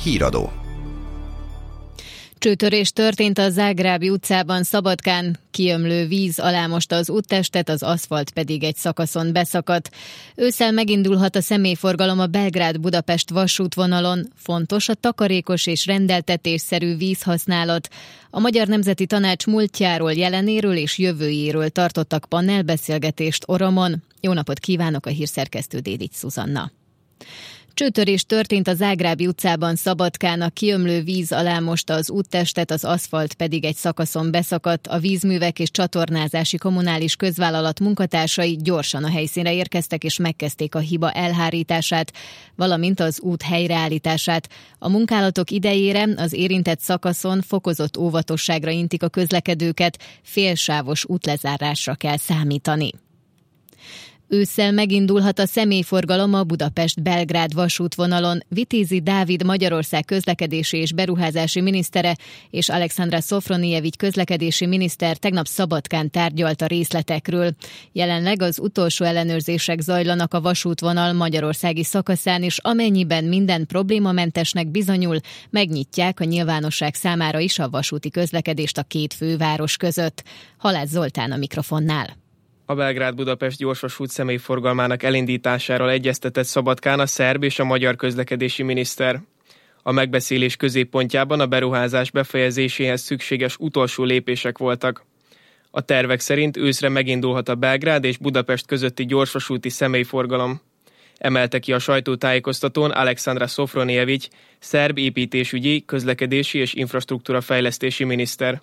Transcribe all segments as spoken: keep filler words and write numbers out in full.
Híradó. Csőtörés történt a Zágrábi utcában Szabadkán, kiömlő víz alámosta az úttestet, az aszfalt pedig egy szakaszon beszakadt. Ősszel megindulhat a személyforgalom a Belgrád-Budapest vasútvonalon. Fontos a takarékos és rendeltetésszerű vízhasználat. A Magyar Nemzeti Tanács múltjáról, jelenéről és jövőjéről tartottak panelbeszélgetést Oromon. Jó napot kívánok, a hírszerkesztő Dédics Szuzanna. Csőtörés történt a Zágrábi utcában Szabadkán, a kiömlő víz alámosta az úttestet, az aszfalt pedig egy szakaszon beszakadt. A vízművek és csatornázási kommunális közvállalat munkatársai gyorsan a helyszínre érkeztek és megkezdték a hiba elhárítását, valamint az út helyreállítását. A munkálatok idejére az érintett szakaszon fokozott óvatosságra intik a közlekedőket, félsávos útlezárásra kell számítani. Ősszel megindulhat a személyforgalom a Budapest-Belgrád vasútvonalon. Vitézi Dávid Magyarország közlekedési és beruházási minisztere és Alexandra Szofronijevics közlekedési miniszter tegnap Szabadkán tárgyalt a részletekről. Jelenleg az utolsó ellenőrzések zajlanak a vasútvonal magyarországi szakaszán, és amennyiben minden problémamentesnek bizonyul, megnyitják a nyilvánosság számára is a vasúti közlekedést a két főváros között. Halász Zoltán a mikrofonnál. A Belgrád-Budapest gyorsvasút személyforgalmának elindításáról egyeztetett Szabadkán a szerb és a magyar közlekedési miniszter. A megbeszélés középpontjában a beruházás befejezéséhez szükséges utolsó lépések voltak. A tervek szerint őszre megindulhat a Belgrád és Budapest közötti gyorsvasúti személyforgalom. Emelte ki a sajtótájékoztatón Alexandra Szofronijevics, szerb építésügyi, közlekedési és infrastruktúra fejlesztési miniszter.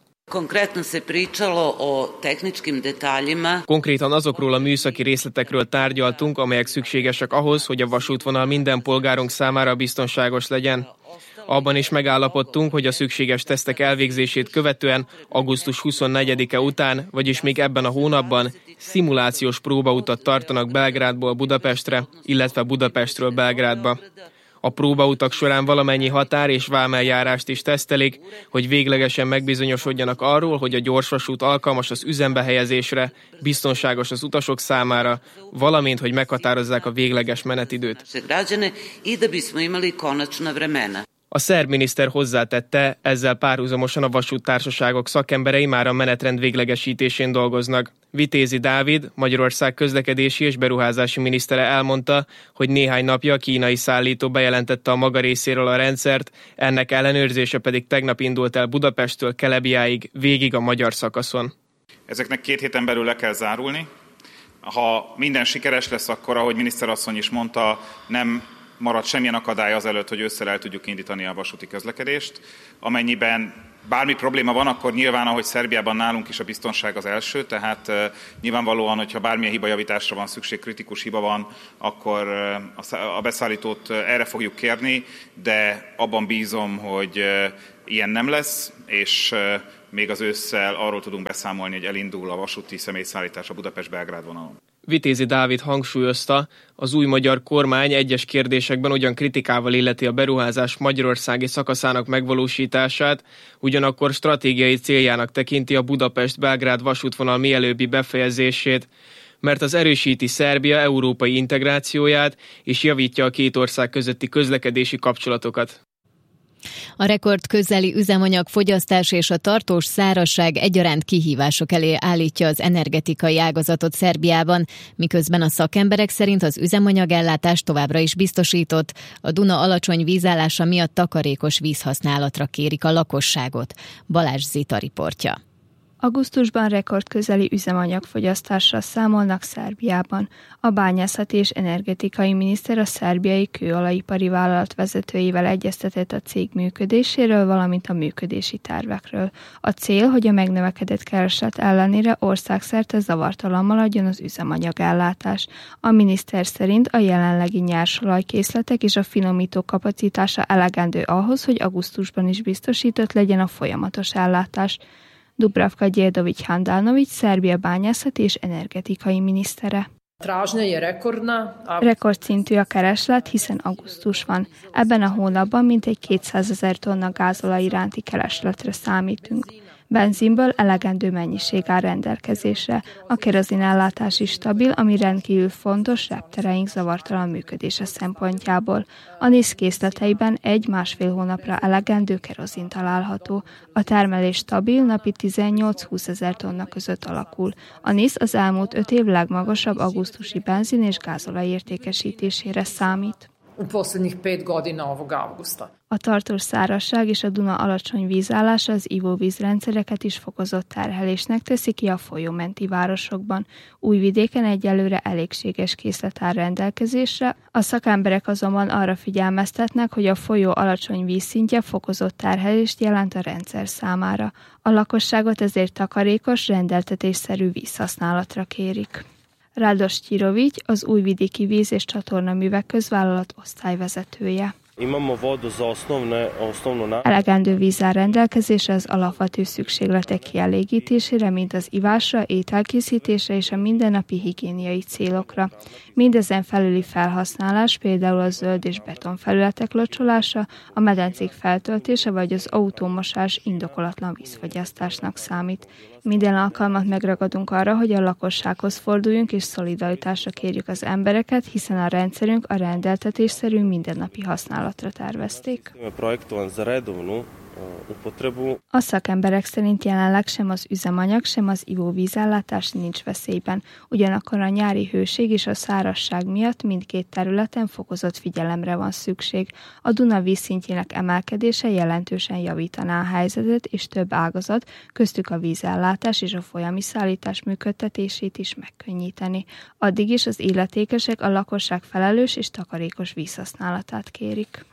Konkrétan azokról a műszaki részletekről tárgyaltunk, amelyek szükségesek ahhoz, hogy a vasútvonal minden polgárunk számára biztonságos legyen. Abban is megállapodtunk, hogy a szükséges tesztek elvégzését követően augusztus huszonnegyedike után, vagyis még ebben a hónapban szimulációs próbautat tartanak Belgrádból Budapestre, illetve Budapestről Belgrádba. A próbautak során valamennyi határ és vámeljárást is tesztelik, hogy véglegesen megbizonyosodjanak arról, hogy a gyorsvasút alkalmas az üzembe helyezésre, biztonságos az utasok számára, valamint, hogy meghatározzák a végleges menetidőt. A szerb miniszter hozzátette, ezzel párhuzamosan a vasúttársaságok szakemberei már a menetrend véglegesítésén dolgoznak. Vitézi Dávid, Magyarország közlekedési és beruházási minisztere elmondta, hogy néhány napja a kínai szállító bejelentette a maga részéről a rendszert, ennek ellenőrzése pedig tegnap indult el Budapesttől Kelebiáig, végig a magyar szakaszon. Ezeknek két héten belül le kell zárulni. Ha minden sikeres lesz, akkor, ahogy miniszterasszony is mondta, nem marad semmilyen akadály azelőtt, hogy ősszel el tudjuk indítani a vasúti közlekedést. Amennyiben bármi probléma van, akkor nyilván, ahogy Szerbiában nálunk is a biztonság az első, tehát uh, nyilvánvalóan, hogyha bármilyen hibajavításra van szükség, kritikus hiba van, akkor uh, a beszállítót uh, erre fogjuk kérni, de abban bízom, hogy uh, ilyen nem lesz, és uh, még az ősszel arról tudunk beszámolni, hogy elindul a vasúti személyszállítás a Budapest-Belgrád vonalon. Vitézi Dávid hangsúlyozta, az új magyar kormány egyes kérdésekben ugyan kritikával illeti a beruházás magyarországi szakaszának megvalósítását, ugyanakkor stratégiai céljának tekinti a Budapest-Belgrád vasútvonal mielőbbi befejezését, mert az erősíti Szerbia európai integrációját és javítja a két ország közötti közlekedési kapcsolatokat. A rekord közeli üzemanyag fogyasztás és a tartós szárazság egyaránt kihívások elé állítja az energetikai ágazatot Szerbiában, miközben a szakemberek szerint az üzemanyagellátás továbbra is biztosított. A Duna alacsony vízállása miatt takarékos vízhasználatra kérik a lakosságot. Balázs Zita riportja. Augusztusban rekordközeli üzemanyagfogyasztásra számolnak Szerbiában. A bányászati és energetikai miniszter a szerbiai kőolajipari vállalat vezetőivel egyeztetett a cég működéséről, valamint a működési tervekről. A cél, hogy a megnövekedett kereslet ellenére országszerte zavartalan maradjon az üzemanyagellátás. A miniszter szerint a jelenlegi nyersolajkészletek és a finomító kapacitása elegendő ahhoz, hogy augusztusban is biztosított legyen a folyamatos ellátás. Dubravka Djedović-Handanović, Szerbia bányászati és energetikai minisztere. Rekordszintű a kereslet, hiszen augusztus van. Ebben a hónapban mintegy kétszázezer tonna gázolaj iránti keresletre számítunk. Benzinből elegendő mennyiség áll rendelkezésre. A kerozinellátás is stabil, ami rendkívül fontos reptereink zavartalan működése szempontjából. A NISZ készleteiben egy-másfél hónapra elegendő kerozin található. A termelés stabil, napi tizennyolc-húsz ezer tonna között alakul. A NISZ az elmúlt öt év legmagasabb augusztusi benzin és gázolaj értékesítésére számít. A tartós szárazság és a Duna alacsony vízállása az ivóvízrendszereket is fokozott terhelésnek teszi ki a folyómenti városokban. Újvidéken egyelőre elégséges készlet áll rendelkezésre, a szakemberek azonban arra figyelmeztetnek, hogy a folyó alacsony vízszintje fokozott terhelést jelent a rendszer számára. A lakosságot ezért takarékos, rendeltetésszerű vízhasználatra kérik. Rádos Csirovics, az Újvidéki Víz- és Csatornaművek Közvállalat osztályvezetője. Elegendő víz áll rendelkezésre az alapvető szükségletek kielégítésére, mint az ivásra, ételkészítésre és a mindennapi higiéniai célokra. Mindezen felüli felhasználás, például a zöld és betonfelületek locsolása, a medencék feltöltése vagy az autómosás indokolatlan vízfogyasztásnak számít. Minden alkalmat megragadunk arra, hogy a lakossághoz forduljunk és szolidaritásra kérjük az embereket, hiszen a rendszerünk a rendeltetésszerű mindennapi használatra tervezték. A szakemberek szerint jelenleg sem az üzemanyag, sem az ivóvízellátás nincs veszélyben. Ugyanakkor a nyári hőség és a szárazság miatt mindkét területen fokozott figyelemre van szükség. A Duna vízszintjének emelkedése jelentősen javítaná a helyzetet, és több ágazat, köztük a vízellátás és a folyami szállítás működtetését is megkönnyíteni. Addig is az illetékesek a lakosság felelős és takarékos vízhasználatát kérik.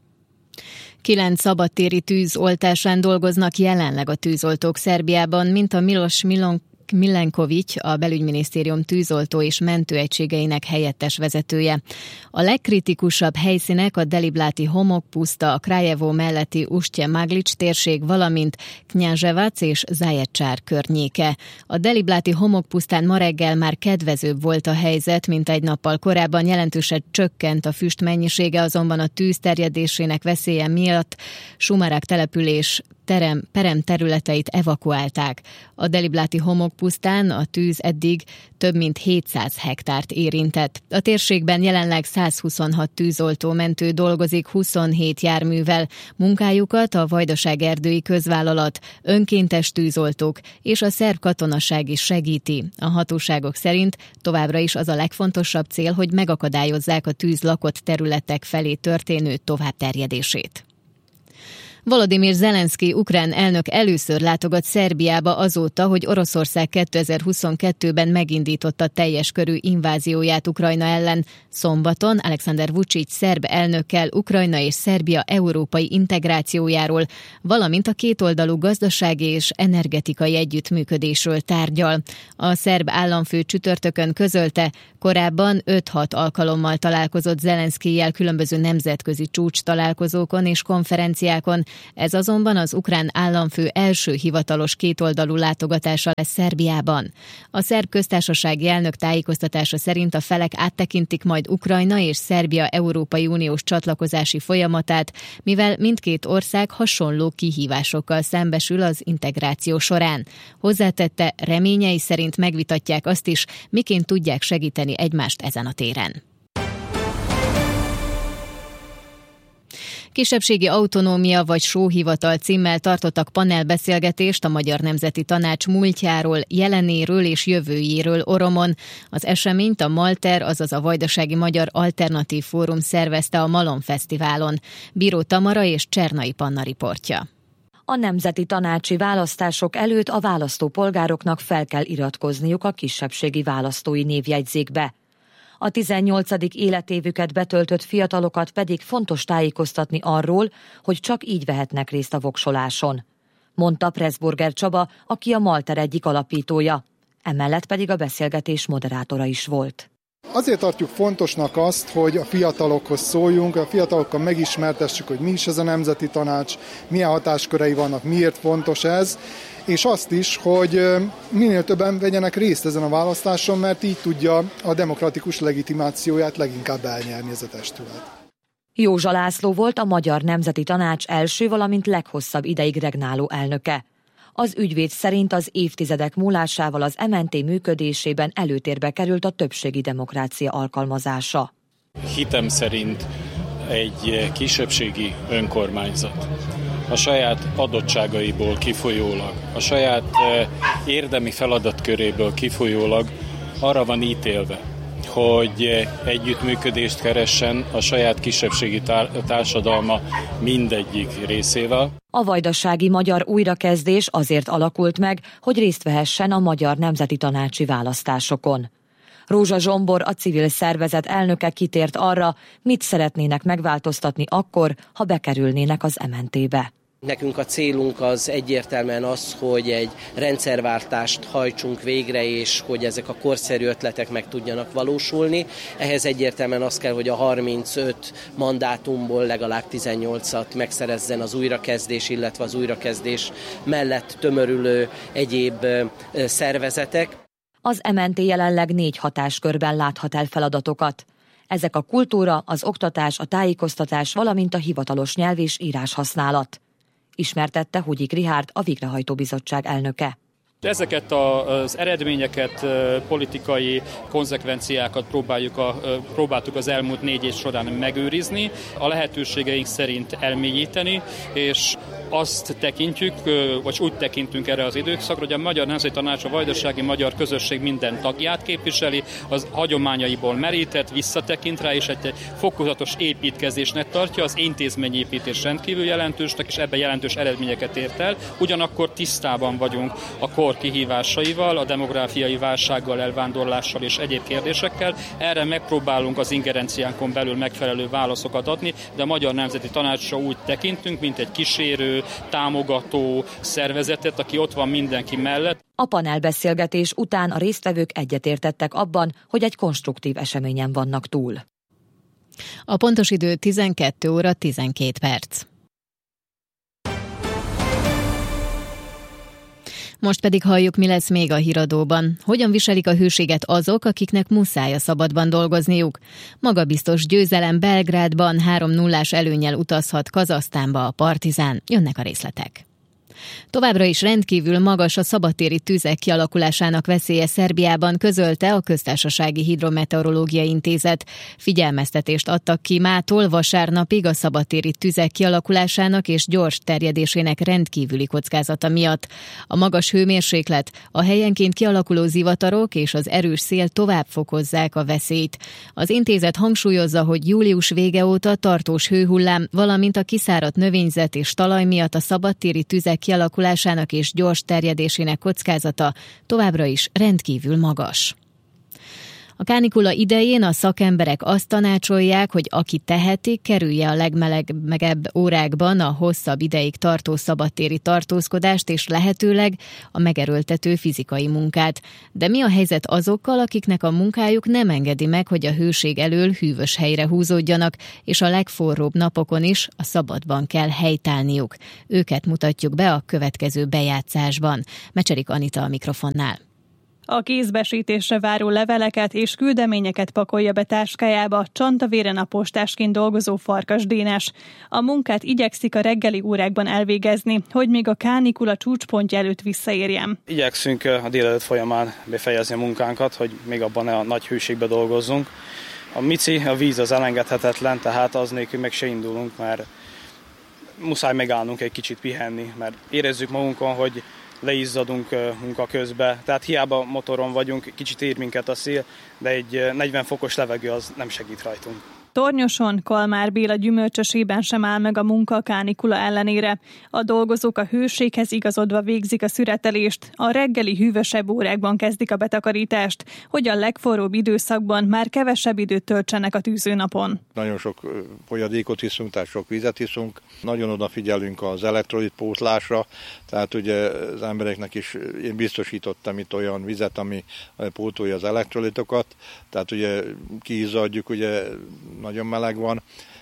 Kilenc szabadtéri tűz oltásán dolgoznak jelenleg a tűzoltók Szerbiában, mint a Milos Milon Milenković, a belügyminisztérium tűzoltó és mentőegységeinek helyettes vezetője. A legkritikusabb helyszínek a Delibláti homokpuszta, a Krajevo melletti Ustje Maglic térség, valamint Knyaževac és Zaječár környéke. A Delibláti homokpusztán ma reggel már kedvezőbb volt a helyzet, mint egy nappal korábban, jelentősen csökkent a füst mennyisége, azonban a tűz terjedésének veszélye miatt Sumarák település terem, perem területeit evakuálták. A Delibláti homokpusztán a tűz eddig több mint hétszáz hektárt érintett. A térségben jelenleg százhuszonhat tűzoltó mentő dolgozik huszonhét járművel. Munkájukat a Vajdaság Erdői Közvállalat, önkéntes tűzoltók és a szerb katonaság is segíti. A hatóságok szerint továbbra is az a legfontosabb cél, hogy megakadályozzák a tűz lakott területek felé történő továbbterjedését. Volodymyr Zelenszky ukrán elnök először látogat Szerbiába azóta, hogy Oroszország kétezer-huszonkettőben megindította teljes körű invázióját Ukrajna ellen. Szombaton Alexander Vučić szerb elnökkel Ukrajna és Szerbia európai integrációjáról, valamint a kétoldalú gazdasági és energetikai együttműködésről tárgyal. A szerb államfő csütörtökön közölte, korábban öt-hat alkalommal találkozott Zelenszkijjel különböző nemzetközi csúcs találkozókon és konferenciákon. Ez azonban az ukrán államfő első hivatalos kétoldalú látogatása lesz Szerbiában. A szerb köztársasági elnök tájékoztatása szerint a felek áttekintik majd Ukrajna és Szerbia Európai Uniós csatlakozási folyamatát, mivel mindkét ország hasonló kihívásokkal szembesül az integráció során. Hozzátette, reményei szerint megvitatják azt is, miként tudják segíteni egymást ezen a téren. Kisebbségi autonómia vagy sóhivatal címmel tartottak panelbeszélgetést a Magyar Nemzeti Tanács múltjáról, jelenéről és jövőjéről Oromon. Az eseményt a Malter, azaz a Vajdasági Magyar Alternatív Fórum szervezte a Malom Fesztiválon. Bíró Tamara és Csernai Panna riportja. A nemzeti tanácsi választások előtt a választópolgároknak fel kell iratkozniuk a kisebbségi választói névjegyzékbe. A tizennyolcadik életévüket betöltött fiatalokat pedig fontos tájékoztatni arról, hogy csak így vehetnek részt a voksoláson, mondta Pressburger Csaba, aki a Malter egyik alapítója. Emellett pedig a beszélgetés moderátora is volt. Azért tartjuk fontosnak azt, hogy a fiatalokhoz szóljunk, a fiatalokkal megismertessük, hogy mi is ez a Nemzeti Tanács, milyen hatáskörei vannak, miért fontos ez, és azt is, hogy minél többen vegyenek részt ezen a választáson, mert így tudja a demokratikus legitimációját leginkább elnyerni ez a testület. Józsa László volt a Magyar Nemzeti Tanács első, valamint leghosszabb ideig regnáló elnöke. Az ügyvéd szerint az évtizedek múlásával az em en té működésében előtérbe került a többségi demokrácia alkalmazása. Hitem szerint egy kisebbségi önkormányzat a saját adottságaiból kifolyólag, a saját érdemi feladatköréből kifolyólag arra van ítélve, hogy együttműködést keressen a saját kisebbségi társadalma mindegyik részével. A vajdasági magyar újrakezdés azért alakult meg, hogy részt vehessen a Magyar Nemzeti Tanácsi választásokon. Rózsa Zsombor, a civil szervezet elnöke kitért arra, mit szeretnének megváltoztatni akkor, ha bekerülnének az em en té-be. Nekünk a célunk az egyértelműen az, hogy egy rendszerváltást hajtsunk végre, és hogy ezek a korszerű ötletek meg tudjanak valósulni. Ehhez egyértelműen az kell, hogy a harmincöt mandátumból legalább tizennyolcat megszerezzen az újrakezdés, illetve az újrakezdés mellett tömörülő egyéb szervezetek. Az em en té jelenleg négy hatáskörben láthat el feladatokat. Ezek a kultúra, az oktatás, a tájékoztatás, valamint a hivatalos nyelv és íráshasználat. Ismertette Hugyik Richárd, a Végrehajtó Bizottság elnöke. Ezeket az eredményeket, politikai konzekvenciákat próbáljuk a, próbáltuk az elmúlt négy év során megőrizni, a lehetőségeink szerint elmélyíteni, és azt tekintjük, vagy úgy tekintünk erre az időszakra, hogy a Magyar Nemzeti Tanács a vajdasági magyar közösség minden tagját képviseli, az hagyományaiból merített, visszatekint rá, és egy fokozatos építkezésnek tartja, az intézményépítés rendkívül jelentősnek, és ebben jelentős eredményeket ért el. Ugyanakkor tisztában vagyunk a kor kihívásaival, a demográfiai válsággal, elvándorlással és egyéb kérdésekkel. Erre megpróbálunk az ingerenciánkon belül megfelelő válaszokat adni, de a Magyar Nemzeti Tanácsra úgy tekintünk, mint egy kísérő, támogató szervezetet, aki ott van mindenki mellett. A panelbeszélgetés után a résztvevők egyetértettek abban, hogy egy konstruktív eseményen vannak túl. A pontos idő tizenkét óra tizenkét perc. Most pedig halljuk, mi lesz még a híradóban. Hogyan viselik a hőséget azok, akiknek muszáj a szabadban dolgozniuk? Magabiztos győzelem Belgrádban, három nullás előnnyel utazhat Kazahsztánba a Partizán. Jönnek a részletek. Továbbra is rendkívül magas a szabadtéri tüzek kialakulásának veszélye Szerbiában, közölte a Köztársasági Hidrometeorológiai Intézet. Figyelmeztetést adtak ki mától vasárnapig a szabadtéri tüzek kialakulásának és gyors terjedésének rendkívüli kockázata miatt. A magas hőmérséklet, a helyenként kialakuló zivatarok és az erős szél tovább fokozzák a veszélyt. Az intézet hangsúlyozza, hogy július vége óta tartós hőhullám, valamint a kiszáradt növényzet és talaj miatt a szabadtéri tüzek kialakulásának és gyors terjedésének kockázata továbbra is rendkívül magas. A kánikula idején a szakemberek azt tanácsolják, hogy aki teheti, kerülje a legmelegebb órákban a hosszabb ideig tartó szabadtéri tartózkodást és lehetőleg a megerőltető fizikai munkát. De mi a helyzet azokkal, akiknek a munkájuk nem engedi meg, hogy a hőség elől hűvös helyre húzódjanak, és a legforróbb napokon is a szabadban kell helytállniuk? Őket mutatjuk be a következő bejátszásban. Mecserik Anita a mikrofonnál. A kézbesítésre váró leveleket és küldeményeket pakolja be táskájába Csantavéren a postásként dolgozó Farkas Dénes. A munkát igyekszik a reggeli órákban elvégezni, hogy még a kánikula csúcspontja előtt visszaérjen. Igyekszünk a délelőtt folyamán befejezni a munkánkat, hogy még abban a nagy hőségben dolgozzunk. A mici, a víz az elengedhetetlen, tehát az nélkül meg se indulunk, mert muszáj megállnunk egy kicsit pihenni, mert érezzük magunkon, hogy leizzadunk munka közben. Tehát hiába motoron vagyunk, kicsit ér minket a szél, de egy negyven fokos levegő az nem segít rajtunk. Tornyoson Kalmár Béla gyümölcsösében sem áll meg a munka a kánikula ellenére. A dolgozók a hőséghez igazodva végzik a szüretelést, a reggeli hűvösebb órákban kezdik a betakarítást, hogy a legforróbb időszakban már kevesebb időt töltsenek a tűzőnapon. Nagyon sok folyadékot iszunk, tehát sok vizet iszunk. Nagyon odafigyelünk az elektrolit pótlásra, tehát ugye az embereknek is én biztosítottam itt olyan vizet, ami pótolja az elektrolitokat, tehát ugye kiizzadjuk, ugye nagyon meleg van,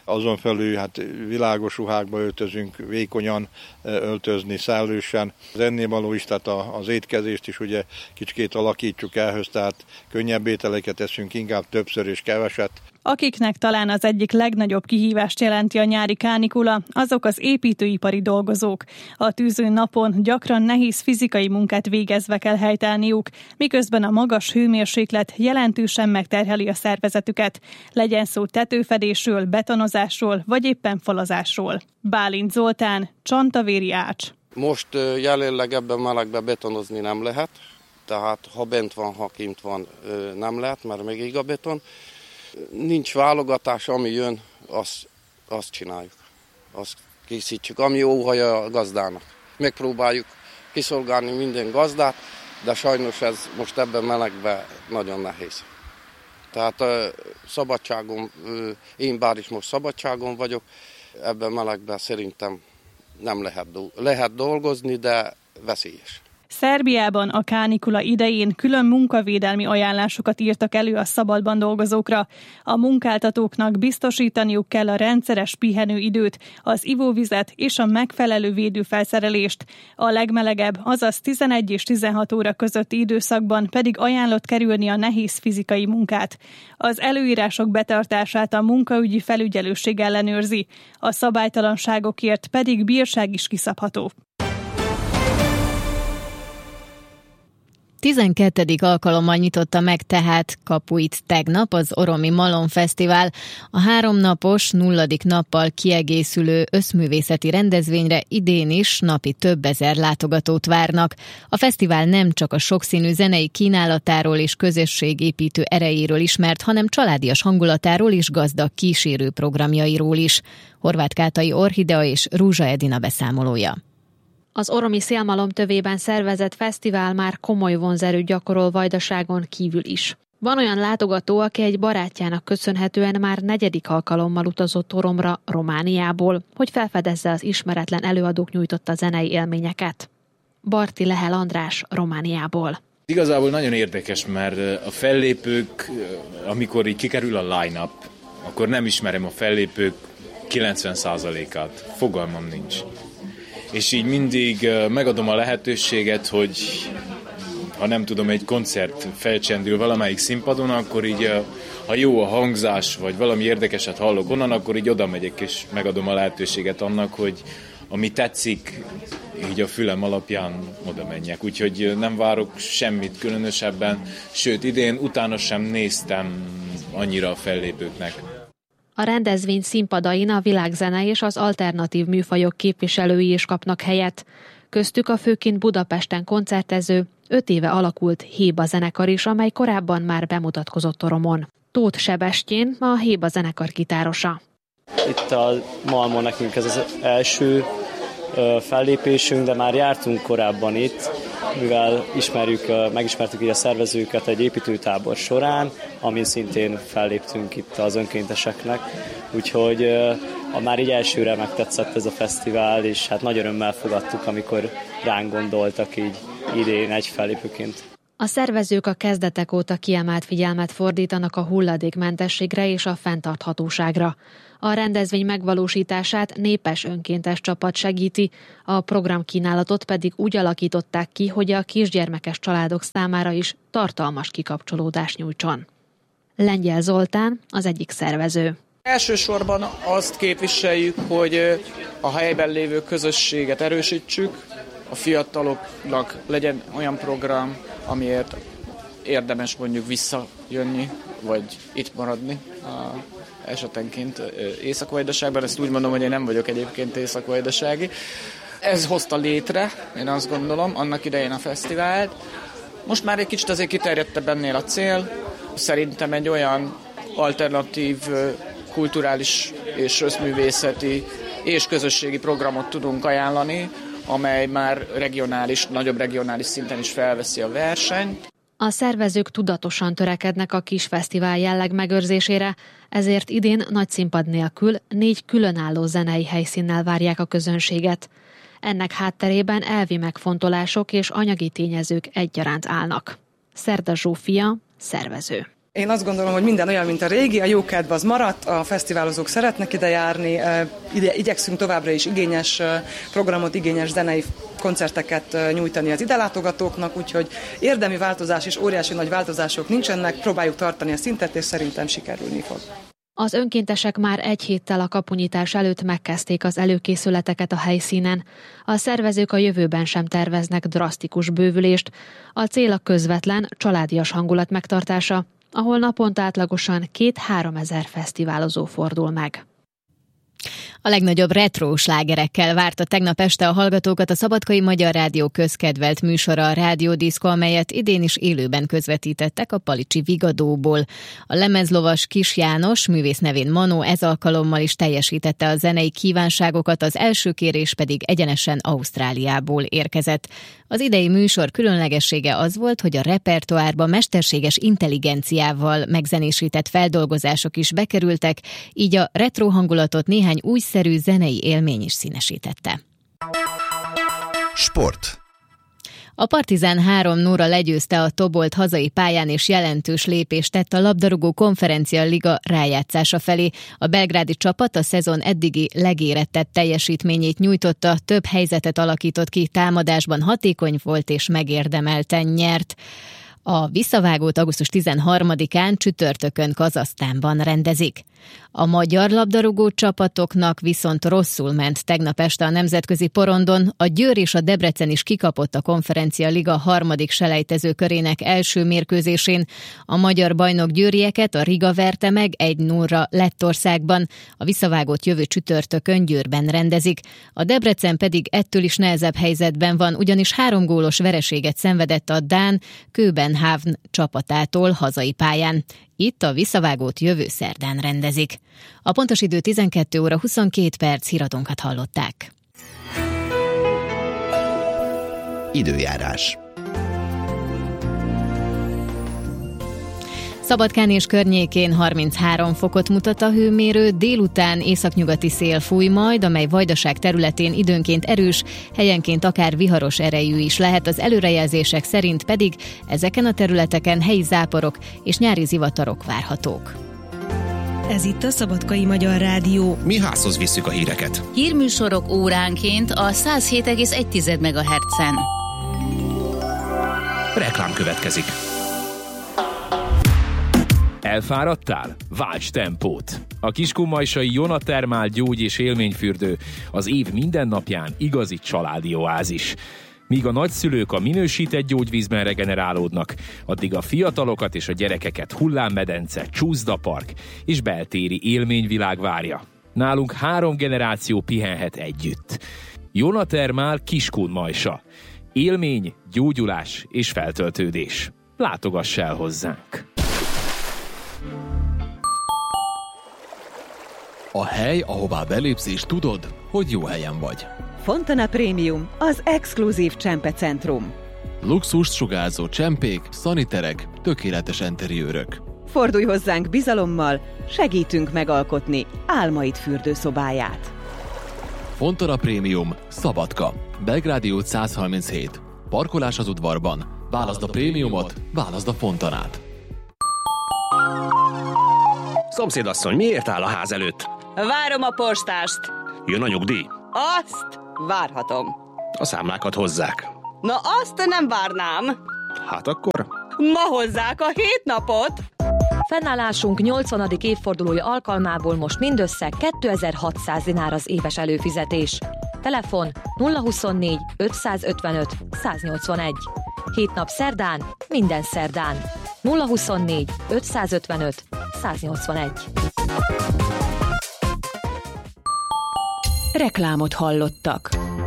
Azon felül hát világos ruhákba öltözünk, vékonyan öltözni, szellősen. Az ennivaló is, tehát az étkezést is ugye kicsikét alakítjuk ehhez, tehát könnyebb ételeket eszünk, inkább többször és keveset. Akiknek talán az egyik legnagyobb kihívást jelenti a nyári kánikula, azok az építőipari dolgozók. A tűző napon gyakran nehéz fizikai munkát végezve kell helytállniuk, miközben a magas hőmérséklet jelentősen megterheli a szervezetüket. Legyen szó tetőfedésről, betonozásról, vagy éppen falazásról. Bálint Zoltán, Csantavéri Ács. Most jelenleg ebben melegben betonozni nem lehet, tehát ha bent van, ha kint van, nem lehet, mert megég a beton. Nincs válogatás, ami jön, azt, azt csináljuk, azt készítjük, ami óhaja a gazdának. Megpróbáljuk kiszolgálni minden gazdát, de sajnos ez most ebben melegben nagyon nehéz. Tehát szabadságon, én bár is most szabadságon vagyok, ebben melegben szerintem nem lehet, lehet dolgozni, de veszélyes. Szerbiában a kánikula idején külön munkavédelmi ajánlásokat írtak elő a szabadban dolgozókra. A munkáltatóknak biztosítaniuk kell a rendszeres pihenőidőt, az ivóvizet és a megfelelő védőfelszerelést. A legmelegebb, azaz tizenegy és tizenhat óra közötti időszakban pedig ajánlott kerülni a nehéz fizikai munkát. Az előírások betartását a munkaügyi felügyelőség ellenőrzi, a szabálytalanságokért pedig bírság is kiszabható. tizenkettedik alkalommal nyitotta meg tehát kapuit tegnap az Oromi Malom Fesztivál. A háromnapos, nulladik nappal kiegészülő összművészeti rendezvényre idén is napi több ezer látogatót várnak. A fesztivál nem csak a sokszínű zenei kínálatáról és közösségépítő erejéről ismert, hanem családias hangulatáról és gazdag kísérő programjairól is. Horváth Kátai Orchidea és Rúzsa Edina beszámolója. Az oromi szélmalom tövében szervezett fesztivál már komoly vonzerőt gyakorol Vajdaságon kívül is. Van olyan látogató, aki egy barátjának köszönhetően már negyedik alkalommal utazott Oromra, Romániából, hogy felfedezze az ismeretlen előadók nyújtotta zenei élményeket. Barti Lehel András, Romániából. Igazából nagyon érdekes, mert a fellépők, amikor így kikerül a line-up, akkor nem ismerem a fellépők kilencven százalékát. Fogalmam nincs. És így mindig megadom a lehetőséget, hogy ha nem tudom, egy koncert felcsendül valamelyik színpadon, akkor így, ha jó a hangzás, vagy valami érdekeset hallok onnan, akkor így oda megyek, és megadom a lehetőséget annak, hogy ami tetszik, így a fülem alapján oda menjek. Úgyhogy nem várok semmit különösebben, sőt idén utána sem néztem annyira a fellépőknek. A rendezvény színpadain a világzene és az alternatív műfajok képviselői is kapnak helyet. Köztük a főként Budapesten koncertező, öt éve alakult Héba zenekar is, amely korábban már bemutatkozott Oromon. Tóth Sebestyén, a Héba zenekar gitárosa. Itt a Malmon nekünk ez az első fellépésünk, de már jártunk korábban itt, mivel ismerjük, megismertük így a szervezőket egy építőtábor során, amin szintén felléptünk itt az önkénteseknek, úgyhogy a már így elsőre megtetszett ez a fesztivál, és hát nagy örömmel fogadtuk, amikor ránk gondoltak így idén egy fellépőként. A szervezők a kezdetek óta kiemelt figyelmet fordítanak a hulladékmentességre és a fenntarthatóságra. A rendezvény megvalósítását népes önkéntes csapat segíti, a programkínálatot pedig úgy alakították ki, hogy a kisgyermekes családok számára is tartalmas kikapcsolódást nyújtson. Lengyel Zoltán, az egyik szervező. Elsősorban azt képviseljük, hogy a helyben lévő közösséget erősítsük, a fiataloknak legyen olyan program, amiért érdemes mondjuk visszajönni, vagy itt maradni a esetenként Észak-Vajdaságban. Ezt úgy mondom, hogy én nem vagyok egyébként észak-vajdasági. Ez hozta létre, én azt gondolom, annak idején a fesztivált. Most már egy kicsit azért kiterjedtebb ennél a cél. Szerintem egy olyan alternatív, kulturális és összművészeti és közösségi programot tudunk ajánlani, amely már regionális, nagyobb regionális szinten is felveszi a versenyt. A szervezők tudatosan törekednek a kis fesztivál jelleg megőrzésére, ezért idén nagy színpad nélkül négy különálló zenei helyszínnel várják a közönséget. Ennek hátterében elvi megfontolások és anyagi tényezők egyaránt állnak. Szerda Zsófia, szervező. Én azt gondolom, hogy minden olyan, mint a régi, a jókedv az maradt, a fesztiválozók szeretnek ide járni, ide igyekszünk továbbra is igényes programot, igényes zenei koncerteket nyújtani az idelátogatóknak, úgyhogy érdemi változás és óriási nagy változások nincsenek, próbáljuk tartani a szintet, és szerintem sikerülni fog. Az önkéntesek már egy héttel a kapunyitás előtt megkezdték az előkészületeket a helyszínen. A szervezők a jövőben sem terveznek drasztikus bővülést. A cél a közvetlen, családias hangulat megtartása, ahol naponta átlagosan két-három ezer fesztiválozó fordul meg. A legnagyobb retro slágerekkel várta tegnap este a hallgatókat a Szabadkai Magyar Rádió közkedvelt műsora, a Rádiódiszko, amelyet idén is élőben közvetítettek a palicsi Vigadóból. A lemezlovas Kis János, művész nevén Manó, ez alkalommal is teljesítette a zenei kívánságokat, az első kérés pedig egyenesen Ausztráliából érkezett. Az idei műsor különlegessége az volt, hogy a repertoárba mesterséges intelligenciával megzenésített feldolgozások is bekerültek, így a retro hangulatot néhány újszerű zenei élmény is színesítette. Sport. A Partizán három nulla legyőzte a Tobolt hazai pályán, és jelentős lépést tett a labdarúgó konferencia liga rájátszása felé. A belgrádi csapat a szezon eddigi legérettebb teljesítményét nyújtotta, több helyzetet alakított ki, támadásban hatékony volt és megérdemelten nyert. A visszavágót augusztus tizenharmadikán csütörtökön Kazahsztánban rendezik. A magyar labdarúgó csapatoknak viszont rosszul ment tegnap este a nemzetközi porondon. A Győr és a Debrecen is kikapott a Konferencia Liga harmadik selejtező körének első mérkőzésén. A magyar bajnok győrieket a Riga verte meg egy nullra Lettországban. A visszavágót jövő csütörtökön Győrben rendezik. A Debrecen pedig ettől is nehezebb helyzetben van, ugyanis három gólos vereséget szenvedett a dán Köbenhavn csapatától hazai pályán. Itt a visszavágót jövő szerdán rendezik. A pontos idő tizenkét óra huszonkét perc, híradónkat hallották. Időjárás. Szabadkán és környékén harminchárom fokot mutat a hőmérő, délután északnyugati szél fúj majd, amely Vajdaság területén időnként erős, helyenként akár viharos erejű is lehet, az előrejelzések szerint pedig ezeken a területeken helyi záporok és nyári zivatarok várhatók. Ez itt a Szabadkai Magyar Rádió. Mi házhoz visszük a híreket. Hírműsorok óránként a száz hét egész egy megahertzen. Reklám következik. Elfáradtál? Válts tempót! A kiskunmajsai Jonatermál gyógy- és élményfürdő az év minden napján igazi családi oázis. Míg a nagyszülők a minősített gyógyvízben regenerálódnak, addig a fiatalokat és a gyerekeket hullámmedence, csúszdapark és beltéri élményvilág várja. Nálunk három generáció pihenhet együtt. Jonatermál Kiskunmajsa. Élmény, gyógyulás és feltöltődés. Látogass el hozzánk! A hely, ahová belépsz és tudod, hogy jó helyen vagy. Fontana Premium, az exkluzív csempecentrum. Luxust sugárzó csempék, szaniterek, tökéletes enteriőrök. Fordulj hozzánk bizalommal, segítünk megalkotni álmaid fürdőszobáját. Fontana Premium, Szabadka, Belgrádi út száz harminchét. Parkolás az udvarban. Válaszd a prémiumot, válaszd a Fontanát. Szomszédasszony, miért áll a ház előtt? Várom a postást. Jön a nyugdíj? Azt várhatom. A számlákat hozzák. Na azt nem várnám. Hát akkor? Ma hozzák a hét napot. Fennállásunk nyolcvanadik évfordulója alkalmából most mindössze kétezer-hatszáz dinár az éves előfizetés. Telefon nulla huszonnégy ötszázötvenöt száznyolcvanegy. Hét nap szerdán, minden szerdán. nulla huszonnégy ötszázötvenöt száznyolcvanegy. Reklámot hallottak.